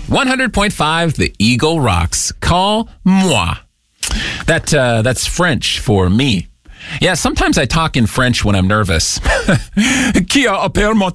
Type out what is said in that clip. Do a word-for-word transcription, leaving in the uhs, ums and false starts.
one hundred point five, The Eagle rocks. Call moi. That uh, that's French for me. Yeah, sometimes I talk in French when I'm nervous. Qui a appelé mon